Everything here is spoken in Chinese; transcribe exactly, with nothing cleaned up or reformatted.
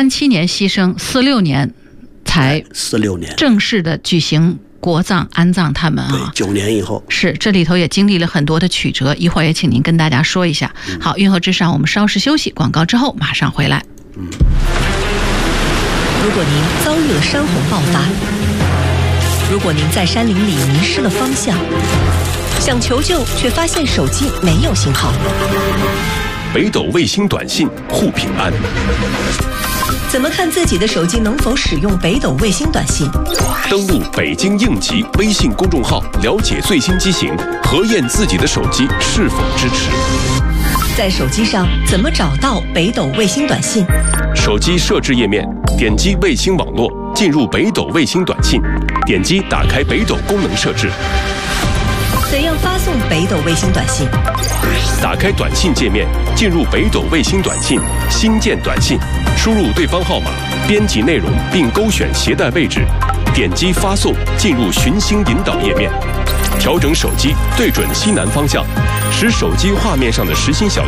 三七年牺牲，四六年才四六年正式的举行国葬安葬他们啊。 对，九年以后是这里头也经历了很多的曲折，一会儿也请您跟大家说一下。嗯、好，运河之上，我们稍事休息，广告之后马上回来。 嗯， 如果您遭遇了山洪爆发，如果您在山林里迷失了方向，想求救却发现手机没有信号， 北斗卫星短信护平安。 怎么看自己的手机能否使用北斗卫星短信？ 登录北京应急微信公众号，了解最新机型，核验自己的手机是否支持。 在手机上怎么找到北斗卫星短信？ 手机设置页面，点击卫星网络，进入北斗卫星短信，点击打开北斗功能设置。 怎样发送北斗卫星短信？ 打开短信界面，进入北斗卫星短信，新建短信，输入对方号码，编辑内容并勾选携带位置，点击发送，进入寻星引导页面，调整手机对准西南方向，使手机画面上的实心小